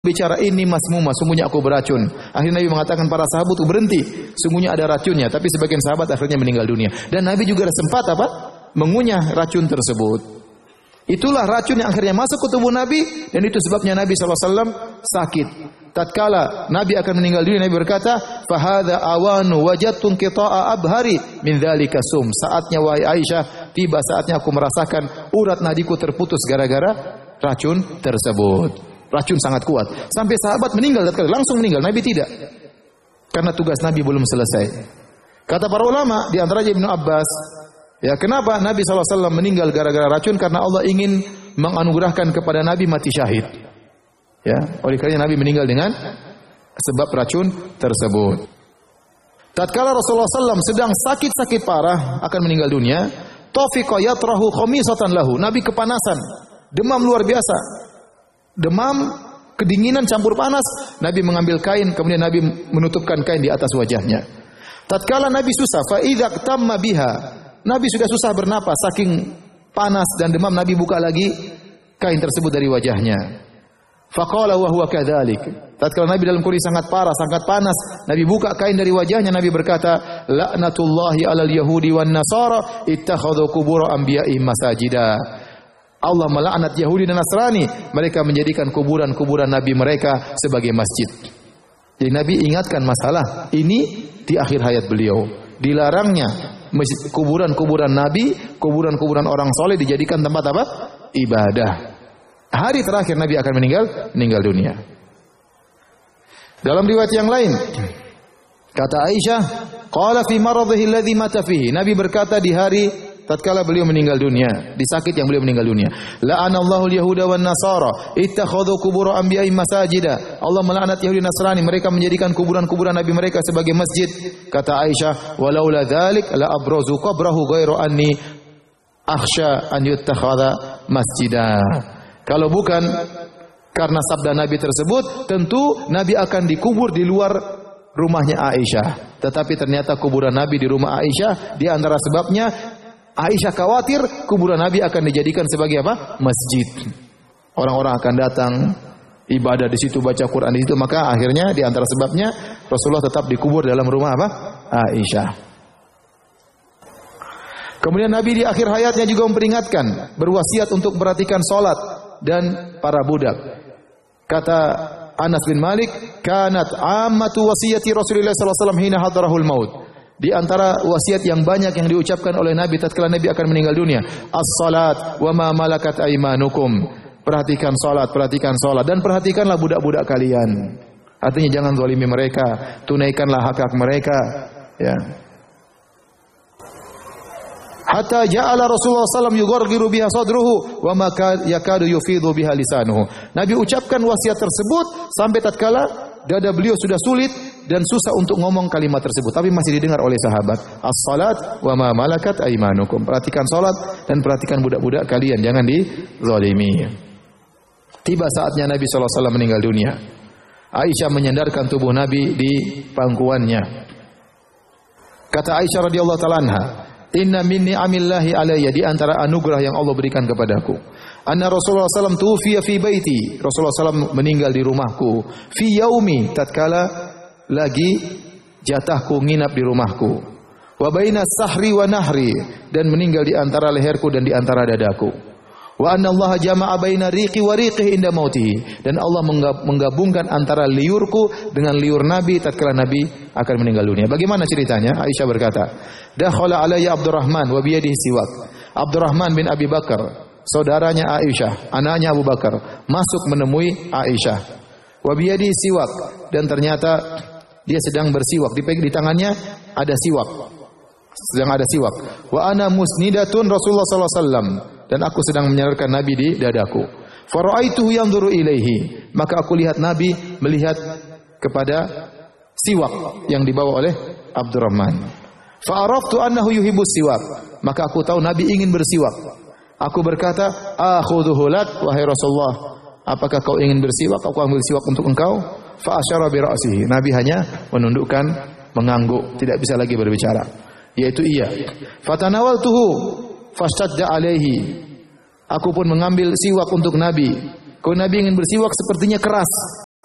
bicara ini masmuma, sungguhnya aku beracun. Akhirnya Nabi mengatakan para sahabat itu berhenti, sungguhnya ada racunnya. Tapi sebagian sahabat akhirnya meninggal dunia. Dan Nabi juga sempat apa? Mengunyah racun tersebut. Itulah racun yang akhirnya masuk ke tubuh Nabi, dan itu sebabnya Nabi shallallahu alaihi wasallam sakit. Tatkala Nabi akan meninggal dunia, Nabi berkata, "Fahadha awanu wajadtun qita'a abhari min dzalika sum." Saatnya wahai Aisyah, tiba saatnya aku merasakan urat nadiku terputus gara-gara racun tersebut. Racun sangat kuat. Sampai sahabat meninggal, langsung meninggal. Nabi tidak. Karena tugas Nabi belum selesai. Kata para ulama, di antaranya Ibnu Abbas, ya kenapa Nabi shallallahu alaihi wasallam meninggal gara-gara racun? Karena Allah ingin menganugerahkan kepada Nabi mati syahid. Ya, oleh karena Nabi meninggal dengan sebab racun tersebut. Tatkala Rasulullah shallallahu alaihi wasallam sedang sakit-sakit parah akan meninggal dunia, tafiqa yatrahu khamisatan lahu. Nabi kepanasan, demam luar biasa. Demam, kedinginan campur panas. Nabi mengambil kain, kemudian Nabi menutupkan kain di atas wajahnya. Tatkala Nabi susah, fa idza tamma biha. Nabi sudah susah bernapas saking panas dan demam, Nabi buka lagi kain tersebut dari wajahnya. Faqala wa huwa kadzalik. Tatkala Nabi dalam kondisi sangat parah, sangat panas, Nabi buka kain dari wajahnya, Nabi berkata, "La'natullahi 'alal yahudi wan nasara ittakhadhu qubur anbiya'ihim masajida." Allah melaknat Yahudi dan Nasrani, mereka menjadikan kuburan-kuburan nabi mereka sebagai masjid. Jadi Nabi ingatkan masalah ini di akhir hayat beliau. Dilarangnya kuburan-kuburan nabi, kuburan-kuburan orang soleh dijadikan tempat apa? Ibadah. Hari terakhir Nabi akan meninggal, meninggal dunia. Dalam riwayat yang lain, kata Aisyah, qala fi maradhihi alladhi mata fihi. Nabi berkata di hari tatkala beliau meninggal dunia, di sakit yang beliau meninggal dunia, la'anallahu al-yahuda wan nasara ittakhadhu qubur anbiya'ihim masajida. Allah melaknat Yahudi dan Nasrani, mereka menjadikan kuburan-kuburan nabi mereka sebagai masjid. Kata Aisyah, walaula dzalik la abrazu qabrahu ghairu anni akhsha an yuttakhadha masjida. Kalau bukan karena sabda Nabi tersebut, tentu Nabi akan dikubur di luar rumahnya Aisyah. Tetapi ternyata kuburan Nabi di rumah Aisyah, di antara sebabnya Aisyah khawatir kuburan Nabi akan dijadikan sebagai apa? Masjid. Orang-orang akan datang ibadah di situ, baca Quran di situ, maka akhirnya di antara sebabnya Rasulullah tetap dikubur dalam rumah apa? Aisyah. Kemudian Nabi di akhir hayatnya juga memperingatkan, berwasiat untuk memperhatikan salat dan para budak. Kata Anas bin Malik, "Kanat ammatu wasiyati Rasulullah sallallahu alaihi wasallam hina hadarahul maut." Di antara wasiat yang banyak yang diucapkan oleh Nabi tatkala Nabi akan meninggal dunia, as-salat wa ma malakat aymanukum. Perhatikan salat, perhatikan salat dan perhatikanlah budak-budak kalian. Artinya jangan zalimi mereka, tunaikanlah hak-hak mereka, ya. Hatta ja'ala Rasulullah sallallahu alaihi wasallam yughargiru biha sadruhu wa ma yakadu yufidu biha lisanuhu. Nabi ucapkan wasiat tersebut sampai tatkala dada beliau sudah sulit dan susah untuk ngomong kalimat tersebut, tapi masih didengar oleh sahabat. As-salat wa ma malakat aymanukum. Perhatikan salat dan perhatikan budak-budak kalian, jangan dizalimi. Tiba saatnya Nabi sallallahu alaihi wasallam meninggal dunia. Aisyah menyandarkan tubuh Nabi di pangkuannya. Kata Aisyah radhiyallahu taala anha, "Inna minni amillahi alayya," di antara anugerah yang Allah berikan kepadaku. Anna Rasulullah sallallahu alaihi wasallam tufiya fi baiti. Rasulullah sallallahu alaihi wasallam meninggal di rumahku. Fi yaumi, tatkala lagi jatahku nginap di rumahku. Wa baina sahri wa nahri, dan meninggal di antara leherku dan di antara dadaku. Wa anna Allah jama'a baina riqi wa riqihi inda mautihi, dan Allah menggabungkan antara liurku dengan liur Nabi tatkala Nabi akan meninggal dunia. Bagaimana ceritanya? Aisyah berkata, "Dakhala alayya Abdurrahman wa biyadihi siwak." Abdurrahman bin Abi Bakar, saudaranya Aisyah, anaknya Abu Bakar, masuk menemui Aisyah. Wa biyadihi siwak, dan ternyata dia sedang bersiwak, di, di tangannya ada siwak, sedang ada siwak. Wa ana musnidatun Rasulullah sallallahu alaihi wasallam, dan aku sedang menyandarkan Nabi di dadaku. Fara'aituhu yanzuru ilaihi, maka aku lihat Nabi melihat kepada siwak yang dibawa oleh Abdurrahman. Fa'araftu annahu yuhibbus siwak, maka aku tahu Nabi ingin bersiwak. Aku berkata, "Akhudhuhu lak wahai Rasulullah, apakah kau ingin bersiwak? Aku ambil siwak untuk engkau." Fa asyara bi ra'sihi, Nabi hanya menundukkan, mengangguk, tidak bisa lagi berbicara, yaitu iya. Fatanawaltuhu fastadda alaihi, aku pun mengambil siwak untuk Nabi. Kalau Nabi ingin bersiwak sepertinya keras.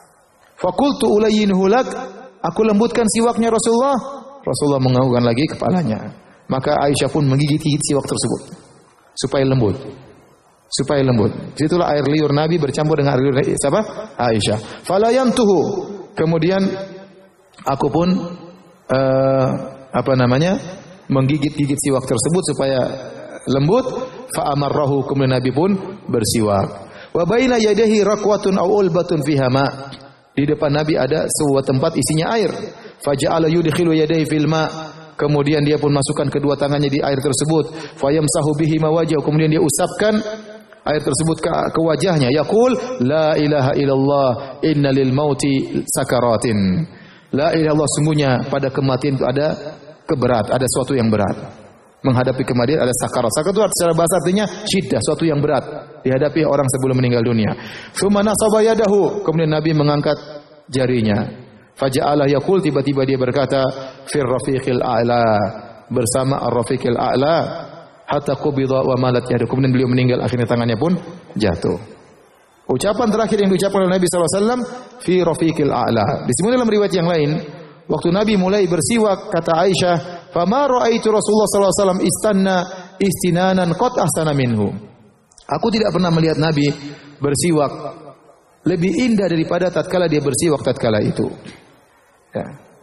Fakultu ulayyinuhu lak, aku lembutkan siwaknya Rasulullah. Rasulullah menganggukkan lagi kepalanya. Maka Aisyah pun menggigit-gigit siwak tersebut supaya lembut. Supaya lembut. Situlah air liur Nabi bercampur dengan air liur siapa? Aisyah. Fala yantuhu. Kemudian aku pun uh, apa namanya? menggigit-gigit siwak tersebut supaya lembut. Fa amarrahu, kemudian Nabi pun bersiwak. Wa baina yadayhi raqwatun aw ulbatun fiha ma. Di depan Nabi ada sebuah tempat isinya air. Faja'ala yudkhilu yadayhi fil ma. Kemudian dia pun masukkan kedua tangannya di air tersebut. Fayamsahu bihi mawajah. Kemudian dia usapkan air tersebut ke, ke wajahnya. Yaqul la ilaha illallah inna lil mauti sakaratin. La ilaha illallah, sungguhnya pada kematian itu ada keberat, ada sesuatu yang berat. Menghadapi kematian ada sakarat. Sakarat itu secara bahasa artinya syiddah, sesuatu yang berat dihadapi orang sebelum meninggal dunia. Tsumma nasaba yadahu, kemudian Nabi mengangkat jarinya. Faja'ala yaqul, tiba-tiba dia berkata, fir rafiqil a'la, bersama ar-rafiqil a'la, hatta qubida wa malat yadu. Kemudian beliau meninggal, akhirnya tangannya pun jatuh. Ucapan terakhir yang diucapkan oleh Nabi sallallahu alaihi wasallam, fi rafiqil a'la. Disebutkan dalam riwayat yang lain, waktu Nabi mulai bersiwak, kata Aisyah, "Fama ra'aitu Rasulullah sallallahu alaihi wasallam istanna istinanan qad ahsana minhu." Aku tidak pernah melihat Nabi bersiwak lebih indah daripada tatkala dia bersiwak tatkala itu. Ya.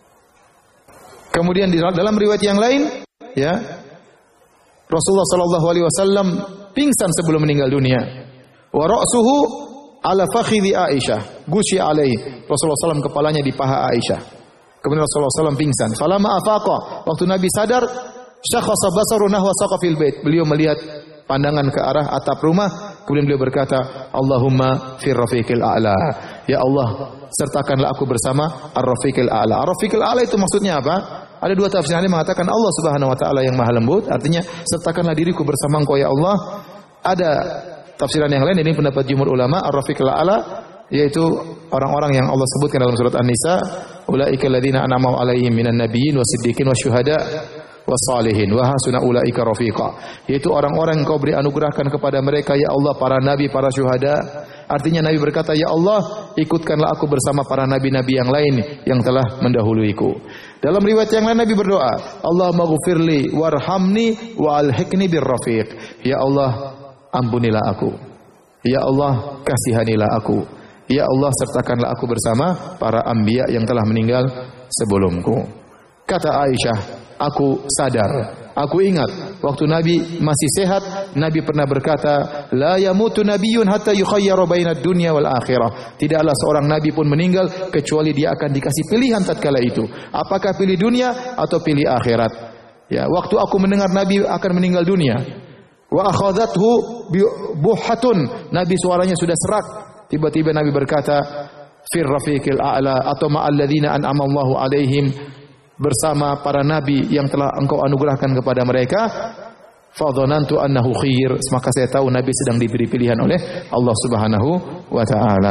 Kemudian di dalam riwayat yang lain, ya, Rasulullah sallallahu alaihi wasallam pingsan sebelum meninggal dunia. Wa ra'suhu ala fakhidhi Aisyah, gushi alaihi. Rasulullah sallallahu alaihi wasallam kepalanya di paha Aisyah. Kemudian Rasulullah sallallahu alaihi wasallam pingsan. Falamma afaqa, waktu Nabi sadar, syakhasa basaru nahwa saqafil bait. Beliau melihat pandangan ke arah atap rumah, kemudian beliau berkata, Allahumma fir rafiqil a'la. Ya Allah, sertakanlah aku bersama ar-rafiqil a'la. Ar-rafiqil a'la itu maksudnya apa? Ada dua tafsir. Ada mengatakan Allah Subhanahu wa taala yang Maha lembut, artinya sertakanlah diriku bersama Engkau ya Allah. Ada tafsiran yang lain, ini pendapat jumhur ulama, ar-rafiqil a'la yaitu orang-orang yang Allah sebutkan dalam surat An-Nisa, ulaika alladziina an'ama 'alaihim minan nabiyyin wasiddiqin wasyuhada wassalihin wa hasuna ulaika rafiqa. Yaitu orang-orang yang Kau beri anugerahkan kepada mereka ya Allah, para nabi, para syuhada. Artinya Nabi berkata, ya Allah, ikutkanlah aku bersama para nabi-nabi yang lain yang telah mendahuluiku. Dalam riwayat yang lain Nabi berdoa, Allahumma ghfirli warhamni wa alhiqni birrafiq. Ya Allah, ampunilah aku. Ya Allah, kasihanilah aku. Ya Allah, sertakanlah aku bersama para anbiya yang telah meninggal sebelumku. Kata Aisyah, aku sadar, aku ingat waktu Nabi masih sehat, Nabi pernah berkata, la yamutu nabiyyun hatta yukhayyaru bainad dunya wal akhirah. Tidaklah seorang nabi pun meninggal kecuali dia akan dikasih pilihan tatkala itu, apakah pilih dunia atau pilih akhirat. Ya, waktu aku mendengar Nabi akan meninggal dunia, wa akhadhathu buhatun, Nabi suaranya sudah serak. Tiba-tiba Nabi berkata, fir rafiqil a'la atau ma'al ladzina an'ama Allahu 'alaihim, bersama para nabi yang telah Engkau anugerahkan kepada mereka. Fa dhanantu annahu khair, maka saya tahu Nabi sedang diberi pilihan oleh Allah Subhanahu wa taala.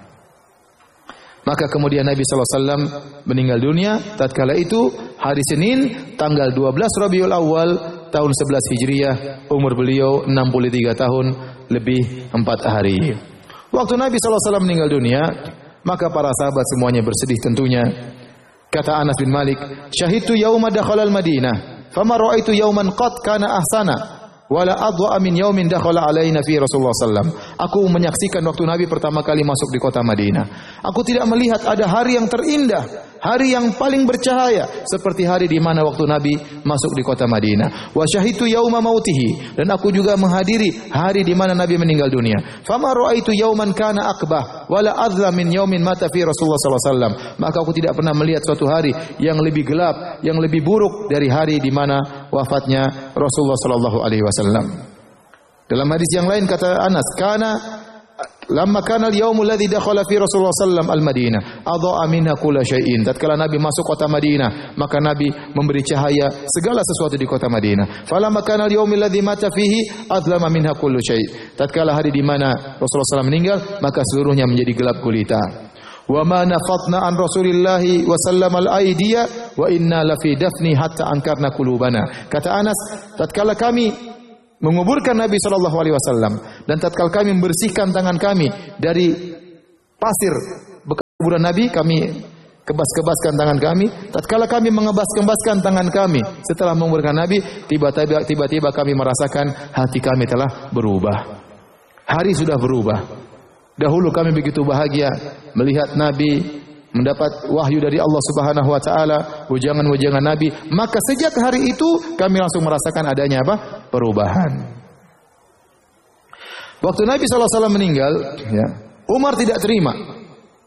Maka kemudian Nabi sallallahu alaihi wasallam meninggal dunia tatkala itu hari Senin tanggal dua belas Rabiul Awal tahun sebelas Hijriah, umur beliau enam puluh tiga tahun lebih empat hari. Waktu Nabi sallallahu alaihi wasallam meninggal dunia, maka para sahabat semuanya bersedih tentunya. Kata Anas bin Malik, "Syahidtu yauma dakhala al-Madinah, fama ra'aitu yauman qad kana ahsana, wala adwa min yaumin dakhala alaina fi Rasulullah sallallahu alaihi wasallam." Aku menyaksikan waktu Nabi pertama kali masuk di kota Madinah. Aku tidak melihat ada hari yang terindah, hari yang paling bercahaya seperti hari di mana waktu Nabi masuk di kota Madinah. Wa syahidtu yauma mautihi, dan aku juga menghadiri hari di mana Nabi meninggal dunia. Fama ra'aitu yauman kana akbah wala adla min yaumin mata fi Rasulullah sallallahu alaihi wasallam. Maka aku tidak pernah melihat suatu hari yang lebih gelap, yang lebih buruk dari hari di mana wafatnya Rasulullah sallallahu alaihi wasallam. Dalam hadis yang lain kata Anas, kana lamma kana al-yaumul ladzi dakhala fi Rasulullah sallallahu alaihi wasallam al-Madinah, adha'a minha kulla syai'in. Tatkala Nabi masuk kota Madinah, maka Nabi memberi cahaya segala sesuatu di kota Madinah. Falamma kana al-yaumul ladzi mata fihi adlama minha kullu syai'. Tatkala hari di mana Rasulullah sallallahu alaihi wasallam meninggal, maka seluruhnya menjadi gelap gulita. Wa ma nafatna an Rasulillahi wa sallam al-aidiya wa inna la fi dafni hatta ankarna qulubana. Kata Anas, tatkala kami menguburkan Nabi sallallahu alaihi wasallam dan tatkala kami membersihkan tangan kami dari pasir kuburan Nabi, kami kebas-kebaskan tangan kami. Tatkala kami mengebas-kebaskan tangan kami setelah menguburkan Nabi, tiba-tiba tiba-tiba kami merasakan hati kami telah berubah. Hari sudah berubah. Dahulu kami begitu bahagia melihat Nabi, mendapat wahyu dari Allah Subhanahu wa taala, ujangan-ujangan Nabi, maka sejak hari itu kami langsung merasakan adanya apa? Perubahan. Waktu Nabi sallallahu alaihi wasallam meninggal, ya, Umar tidak terima.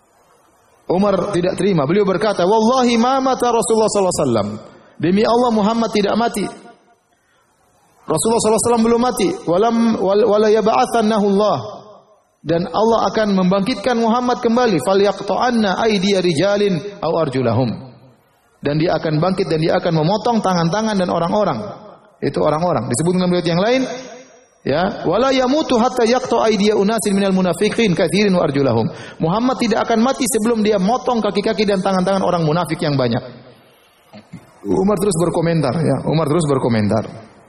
Umar tidak terima. Beliau berkata, "Wallahi ma mata Rasulullah sallallahu alaihi wasallam." Demi Allah Muhammad tidak mati. Rasulullah sallallahu alaihi wasallam belum mati. Walam wala yab'atsannahu Allah. Dan Allah akan membangkitkan Muhammad kembali. Falyaqta'anna aydiya rijalin aw arjulahum. Dan dia akan bangkit dan dia akan memotong tangan-tangan dan orang-orang. Itu orang-orang. Disebut dengan riwayat yang lain, ya, wala yamutu hatta yaqta aydiya unasin minal munafiqin katsirin wa arjulahum. Muhammad tidak akan mati sebelum dia motong kaki-kaki dan tangan-tangan orang munafik yang banyak. Umar terus berkomentar, ya, Umar terus berkomentar.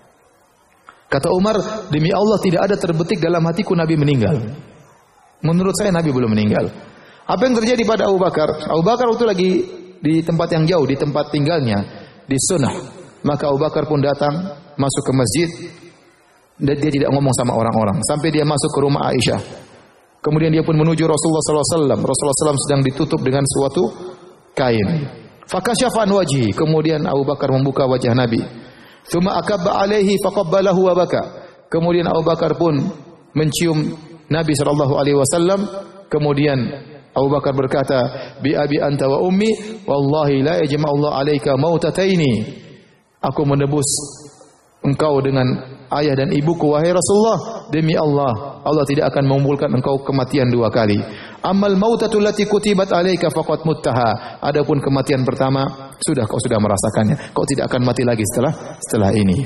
Kata Umar, demi Allah tidak ada terbetik dalam hatiku Nabi meninggal. Menurut saya Nabi belum meninggal. Apa yang terjadi pada Abu Bakar? Abu Bakar waktu lagi di tempat yang jauh, di tempat tinggalnya, di Sunnah. Maka Abu Bakar pun datang, masuk ke masjid, dan dia tidak ngomong sama orang-orang sampai dia masuk ke rumah Aisyah. Kemudian dia pun menuju Rasulullah sallallahu alaihi wasallam. Rasulullah sallallahu alaihi wasallam sedang ditutup dengan suatu kain. Fakashafa an wajhi. Kemudian Abu Bakar membuka wajah Nabi. Tsumma akabba alaihi faqabbalahu wa baka. Kemudian Abu Bakar pun mencium Nabi sallallahu alaihi wasallam. Kemudian Abu Bakar berkata, "Bi abi anta wa ummi, wallahi la yajma'ullahu alaika mautataini." Aku menebus engkau dengan ayah dan ibuku, wahai Rasulullah, demi Allah, Allah tidak akan mengumpulkan engkau kematian dua kali. Amal mautatul lati kutibat alaika faqad muttaha. Adapun kematian pertama sudah kau sudah merasakannya. Kau tidak akan mati lagi setelah setelah ini.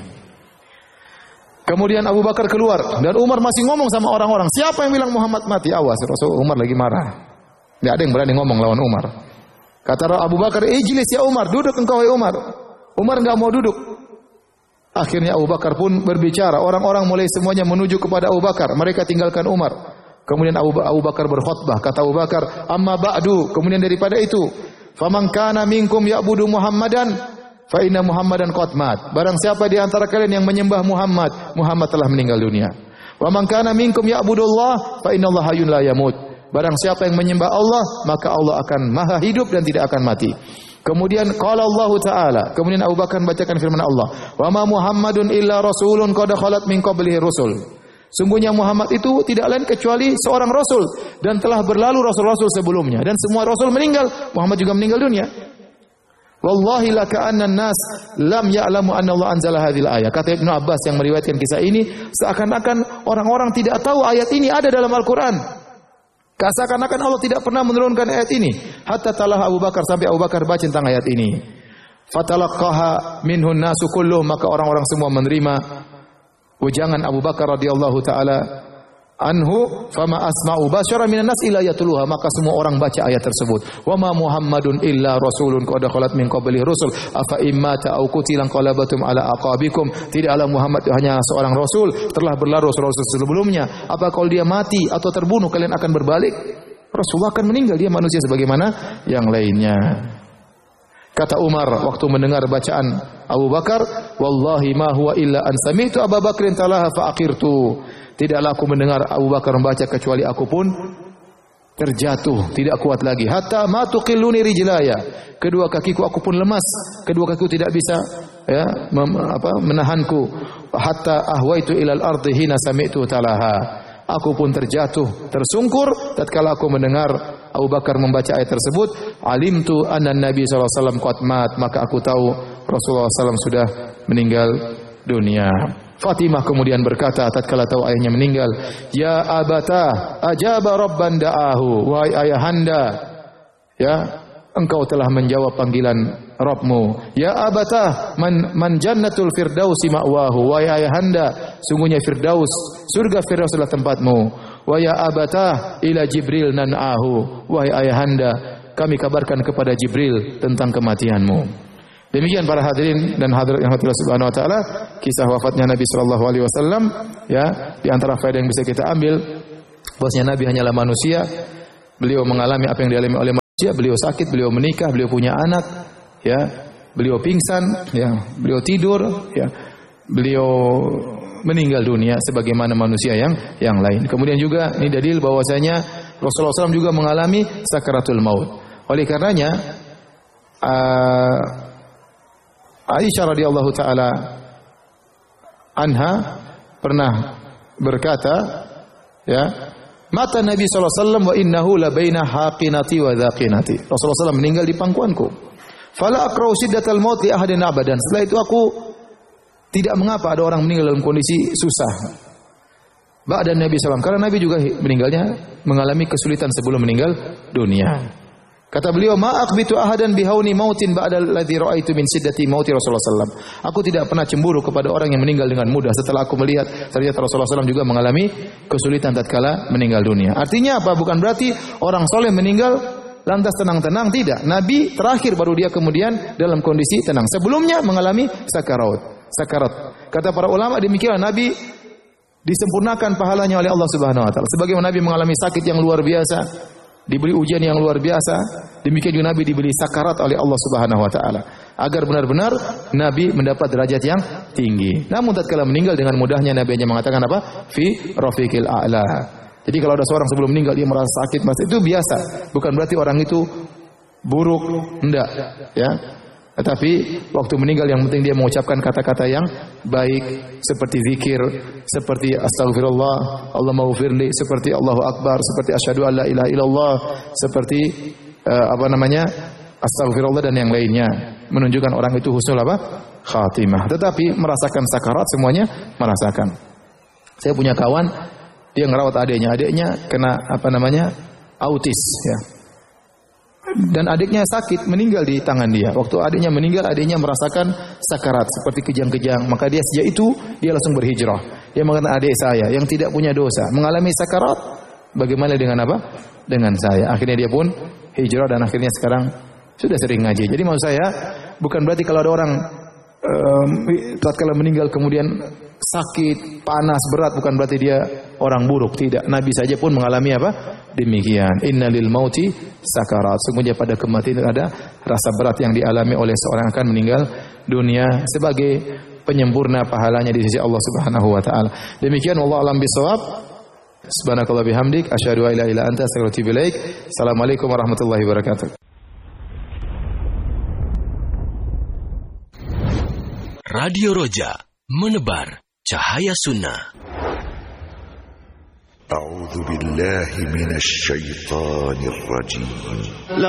Kemudian Abu Bakar keluar dan Umar masih ngomong sama orang-orang, siapa yang bilang Muhammad mati? Awas, Rasul Umar lagi marah. Tidak ada yang berani ngomong lawan Umar. Kata Abu Bakar, "Ijlis ya Umar, duduk engkau wahai Umar." Umar enggak mau duduk. Akhirnya Abu Bakar pun berbicara. Orang-orang mulai semuanya menuju kepada Abu Bakar. Mereka tinggalkan Umar. Kemudian Abu, Abu Bakar berkhutbah. Kata Abu Bakar, "Amma ba'du." Kemudian daripada itu, "Faman kana minkum ya'budu Muhammadan, fa inna Muhammadan qad mat." Barang siapa di antara kalian yang menyembah Muhammad, Muhammad telah meninggal dunia. "Wa man kana minkum ya'budullah, fa inna Allah hayyun la yamut." Barang siapa yang menyembah Allah, maka Allah akan maha hidup dan tidak akan mati. Kemudian qala Allah Ta'ala, kemudian Abu Bakar bacakan firman Allah, "Wa ma Muhammadun illa rasulun qad khalat min qablihi rusul." Sungguhnya Muhammad itu tidak lain kecuali seorang rasul dan telah berlalu rasul-rasul sebelumnya dan semua rasul meninggal, Muhammad juga meninggal dunia. Wallahi la ka'anna an-nas lam ya'lamu anna Allah anzala hadhil ayah. Kata Ibnu Abbas yang meriwayatkan kisah ini, seakan-akan orang-orang tidak tahu ayat ini ada dalam Al-Qur'an. Seakan-akan Allah tidak pernah menurunkan ayat ini. Hatta talah Abu Bakar, sampai Abu Bakar baca tentang ayat ini. Fatalaqaha minhun nasu kulluhum, maka orang-orang semua menerima ujangan Abu Bakar radhiyallahu taala anhu. Fama asma'u basyara minan nas illa yatluha, maka semua orang baca ayat tersebut. Wa ma Muhammadun illa rasulun qad khalat min qablihi rusul afa immata aw qutilan qalabatum ala aqabikum. Tidaklah Muhammad hanya seorang rasul, telah berlalu rasul-rasul sebelumnya. Apa kalau dia mati atau terbunuh kalian akan berbalik? Rasulullah akan meninggal, dia manusia sebagaimana yang lainnya. Kata Umar waktu mendengar bacaan Abu Bakar, "Wallahi ma huwa illa an sami'tu Abu Bakrin talaha fa aqirtu." Tidaklah aku mendengar Abu Bakar membaca kecuali aku pun terjatuh, tidak kuat lagi. Hatta ma tuqilluni rijlaya. Kedua kakiku aku pun lemas, kedua kakiku tidak bisa ya mem, apa, menahanku. Hatta ahwaitu ilal ardi hina sami'tu talaha. Aku pun terjatuh, tersungkur tatkala aku mendengar Abu Bakar membaca ayat tersebut. Alimtu anna Nabi sallallahu alaihi wasallam qad mat, maka aku tahu Rasulullah sallallahu alaihi wasallam sudah meninggal dunia. Fatimah kemudian berkata tatkala tahu ayahnya meninggal, "Ya abata, ajaba rabban da'ahu." Wahai ayahanda, ya, engkau telah menjawab panggilan Rabbmu. Ya abata, man, man jannatul firdausi ma'wahu. Wahai ayahanda, sungguhnya Firdaus, surga Firdaus adalah tempatmu. Wa ya abata, ila Jibril nan'ahu. Wahai ayahanda, kami kabarkan kepada Jibril tentang kematianmu. Demikian para hadirin dan hadirat yang Allah Subhanahu wa taala, kisah wafatnya Nabi sallallahu alaihi wasallam, ya, di antara faedah yang bisa kita ambil bahwasanya Nabi hanyalah manusia. Beliau mengalami apa yang dialami oleh Ya, beliau sakit, beliau menikah, beliau punya anak, ya, beliau pingsan, ya, beliau tidur, ya, beliau meninggal dunia sebagaimana manusia yang yang lain. Kemudian juga ini dalil bahwasanya Rasulullah shallallahu alaihi wasallam juga mengalami sakaratul maut. Oleh karenanya uh, Aisyah radhiyallahu taala anha pernah berkata, ya, mata Nabi sallallahu alaihi wasallam wa innahu la baina haqinati wa dhaqinati. Rasulullah sallallahu alaihi wasallam meninggal di pangkuanku. Fala akrau siddatal maut li ahadin abadan. Setelah itu aku tidak mengapa ada orang meninggal dalam kondisi susah. Ba'da Nabi sallallahu alaihi wasallam, karena Nabi juga meninggalnya mengalami kesulitan sebelum meninggal dunia. Kata beliau, ma aqbitu ahadan bihauni mautin ba'da alladhi ra'aitu min siddati mauti Rasulullah sallallahu alaihi wasallam. Aku tidak pernah cemburu kepada orang yang meninggal dengan mudah setelah aku melihat ternyata Rasulullah sallallahu alaihi wasallam juga mengalami kesulitan tatkala meninggal dunia. Artinya apa? Bukan berarti orang soleh meninggal lantas tenang-tenang, tidak. Nabi terakhir baru dia kemudian dalam kondisi tenang. Sebelumnya mengalami sakarat. Sakarat. Kata para ulama demikianlah Nabi disempurnakan pahalanya oleh Allah Subhanahu wa taala. Sebagaimana Nabi mengalami sakit yang luar biasa, diberi ujian yang luar biasa, demikian juga Nabi diberi sakarat oleh Allah Subhanahu wa taala agar benar-benar Nabi mendapat derajat yang tinggi. Namun tatkala meninggal dengan mudahnya Nabi hanya mengatakan apa? Fi rafiqil a'la. Jadi kalau ada seorang sebelum meninggal dia merasa sakit, mas, itu biasa. Bukan berarti orang itu buruk, enggak, ya. Tetapi waktu meninggal yang penting dia mengucapkan kata-kata yang baik seperti zikir, seperti astaghfirullah, Allahumma ghfirli, seperti Allahu akbar, seperti asyhadu alla ilaha illallah, seperti uh, apa namanya? Astaghfirullah dan yang lainnya, menunjukkan orang itu husnul apa? Khatimah. Tetapi merasakan sakarat semuanya merasakan. Saya punya kawan, dia ngerawat adiknya, adiknya kena apa namanya? Autis, ya. Dan adiknya sakit, meninggal di tangan dia. Waktu adiknya meninggal, adiknya merasakan sakarat seperti kejang-kejang. Maka dia sejak itu dia langsung berhijrah. Dia mengatakan, adik saya yang tidak punya dosa mengalami sakarat, bagaimana dengan apa? Dengan saya. Akhirnya dia pun hijrah dan akhirnya sekarang sudah sering ngaji. Jadi maksud saya bukan berarti kalau ada orang um, tatkala meninggal kemudian sakit, panas, berat, bukan berarti dia orang buruk. Tidak. Nabi saja pun mengalami apa? Demikian. Innalil mauti sakarat. Sungguhnya pada kematian ada rasa berat yang dialami oleh seorang yang akan meninggal dunia sebagai penyempurna pahalanya di sisi Allah Subhanahu wa taala. Demikian, wallahu a'lam bishawab. Subhanakallah bihamdik asyhadu an la ilaha illa anta astaghfiruka wa atubu ilaik. Assalamualaikum warahmatullahi wabarakatuh. Radio Roja, menebar cahaya sunnah. أعوذ بالله من الشيطان الرجيم